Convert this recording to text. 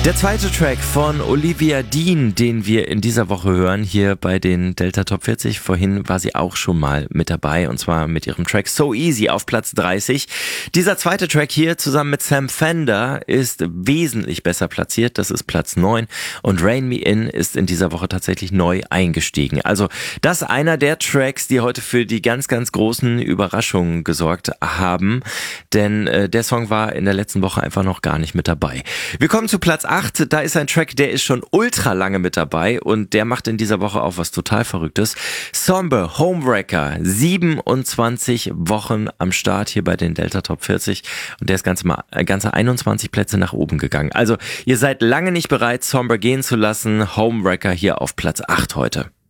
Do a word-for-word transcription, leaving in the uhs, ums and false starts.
Der zweite Track von Olivia Dean, den wir in dieser Woche hören, hier bei den Delta Top vierzig. Vorhin war sie auch schon mal mit dabei, und zwar mit ihrem Track So Easy auf Platz dreißig. Dieser zweite Track hier zusammen mit Sam Fender ist wesentlich besser platziert. Das ist Platz neun, und Rein Me In ist in dieser Woche tatsächlich neu eingestiegen. Also das ist einer der Tracks, die heute für die ganz, ganz großen Überraschungen gesorgt haben, denn äh, der Song war in der letzten Woche einfach noch gar nicht mit dabei. Wir kommen zu Platz acht, da ist ein Track, der ist schon ultra lange mit dabei, und der macht in dieser Woche auch was total Verrücktes. Somber, Homewrecker, siebenundzwanzig Wochen am Start hier bei den Delta Top vierzig, und der ist ganze, mal, ganze einundzwanzig Plätze nach oben gegangen. Also ihr seid lange nicht bereit, Somber gehen zu lassen. Homewrecker hier auf Platz acht heute.